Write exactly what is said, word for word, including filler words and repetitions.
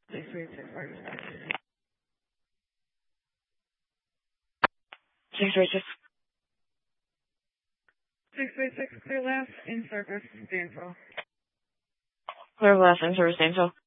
Six three six five Six three six. Six three six clear left in service Dansville. Clear left in service Dansville.